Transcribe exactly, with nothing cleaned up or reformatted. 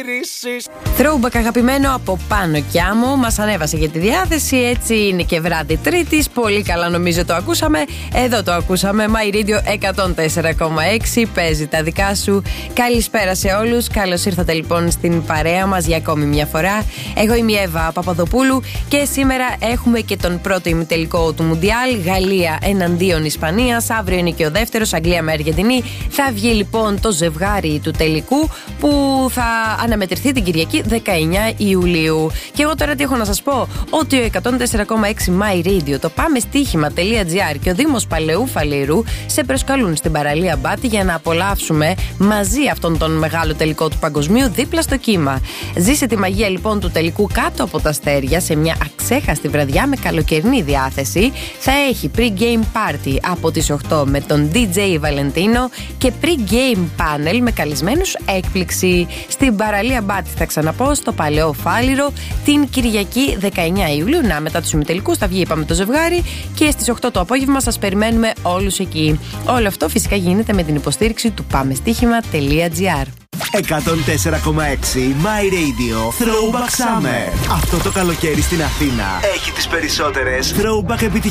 γυρίσεις. Throwback αγαπημένο από Πάνο κι Άμμο. Μας ανέβασε για τη διάθεση. Έτσι είναι και βράδυ Τρίτης. Πολύ καλά νομίζω το ακούσαμε. Εδώ το ακούσαμε. My Radio εκατόν τέσσερα κόμμα έξι. Παίζει τα δικά σου. Καλησπέρα σε όλους. Καλώς ήρθατε λοιπόν στην παρέα μας για ακόμη μια φορά. Εγώ είμαι η Εύα Παπαδοπούλου και σήμερα έχουμε και τον πρώτο ημιτελικό του Μουντιάλ. Γαλλία εναντίον Ισπανίας. Αύριο είναι και ο δεύτερος, Αγγλία με Αργεντινή. Θα βγει λοιπόν το ζευγάρι του τελικού που θα αναμετρηθεί την Κυριακή δεκαεννιά Ιουλίου. Και εγώ τώρα τι έχω να σας πω? Ότι ο εκατόν τέσσερα κόμμα έξι My Radio, το πάμε στοίχημα.gr και ο Δήμος Παλαιού Φαλήρου σε προσκαλούν στην παραλία Μπάτη για να απολαύσουμε μαζί αυτόν τον μεγάλο τελικό του παγκοσμίου δίπλα στο κύμα. Ζήσε τη μαγεία λοιπόν του τελικού κάτω από τα αστέρια σε μια αξέχαστη βραδιά με καλοκαιρινή διάθεση. Θα έχει pre-game party από τις οκτώ με τον ντι τζέι Βαλεντίνο και pre-game panel με καλεσμένους έκπληξη. Στην παραλία Μπάτη, θα ξαναπώ, στο Παλαιό Φάληρο την Κυριακή δεκαεννιά Ιουλίου. Να, μετά τους ημιτελικούς θα βγει, είπαμε, το ζευγάρι και στις οκτώ το απόγευμα σας περιμένουμε όλους εκεί. Όλο αυτό φυσικά γίνεται με την υποστήριξη του πάμε στοίχημα.gr. εκατόν τέσσερα κόμμα έξι My Radio Throwback Summer. Αυτό το καλοκαίρι στην Αθήνα έχει τις περισσότερες throwback επιτυχίες.